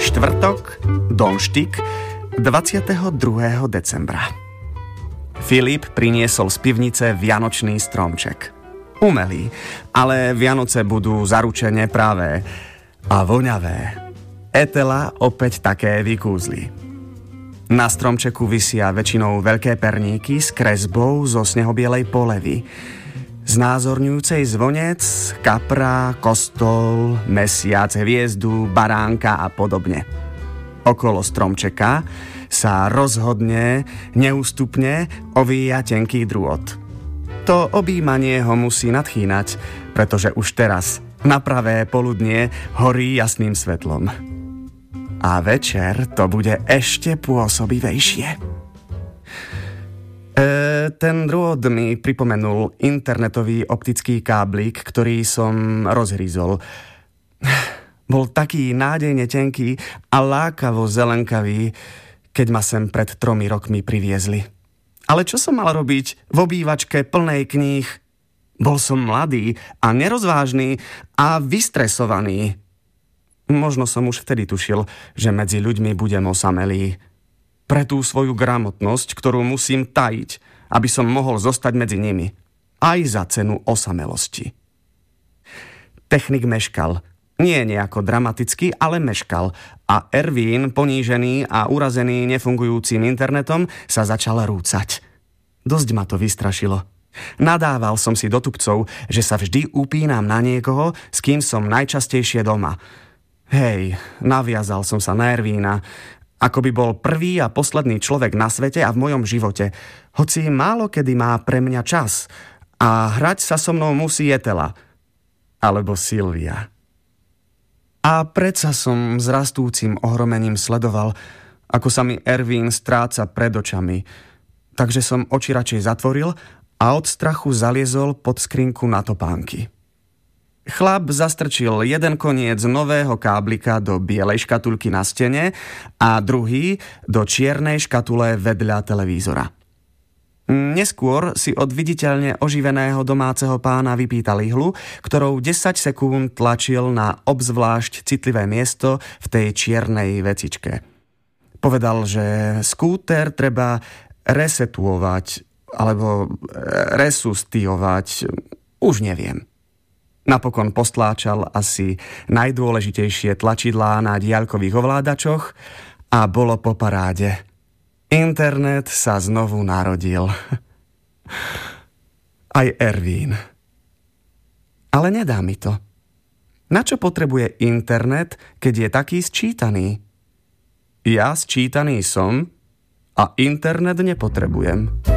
Štvrtok, Donštik, 22. decembra. Filip priniesol z pivnice vianočný stromček. Umelý, ale Vianoce budú zaručene pravé a voňavé. Etela opäť také vykúzli. Na stromčeku visia väčšinou veľké perníky s kresbou zo snehobielej polevy, znázorňujúcej zvonec, kapra, kostol, mesiac, hviezdu, baránka a podobne. Okolo stromčeka sa rozhodne, neústupne ovíja tenký drôt. To objímanie ho musí nadchýnať, pretože už teraz, na pravé poludnie, horí jasným svetlom. A večer to bude ešte pôsobivejšie. Ten drôt mi pripomenul internetový optický káblik, ktorý som rozhryzol. Bol taký nádejne tenký a lákavo zelenkavý, keď ma sem pred 3 rokmi priviezli. Ale čo som mal robiť v obývačke plnej kníh? Bol som mladý a nerozvážny a vystresovaný. Možno som už vtedy tušil, že medzi ľuďmi budem osamelý. Pre tú svoju gramotnosť, ktorú musím tajiť, aby som mohol zostať medzi nimi. Aj za cenu osamelosti. Technik meškal. Nie nejako dramaticky, ale meškal. A Ervín, ponížený a urazený nefungujúcim internetom, sa začal rúcať. Dosť ma to vystrašilo. Nadával som si do tupcov, že sa vždy upínam na niekoho, s kým som najčastejšie doma. Hej, naviazal som sa na Ervína, ako by bol prvý a posledný človek na svete a v mojom živote, hoci málo kedy má pre mňa čas a hrať sa so mnou musí Etela alebo Silvia. A predsa som s rastúcim ohromením sledoval, ako sa mi Ervín stráca pred očami, takže som oči radšej zatvoril a od strachu zaliezol pod skrinku na topánky. Chlap zastrčil jeden koniec nového káblika do bielej škatulky na stene a druhý do čiernej škatule vedľa televízora. Neskôr si od viditeľne oživeného domáceho pána vypýtal ihlu, ktorou 10 sekúnd tlačil na obzvlášť citlivé miesto v tej čiernej vecičke. Povedal, že skúter treba resetuovať alebo resustiovať, už neviem. Napokon postláčal asi najdôležitejšie tlačidlá na diaľkových ovládačoch a bolo po paráde. Internet sa znovu narodil. Aj Ervín. Ale nedá mi to. Na čo potrebuje internet, keď je taký sčítaný? Ja sčítaný som a internet nepotrebujem.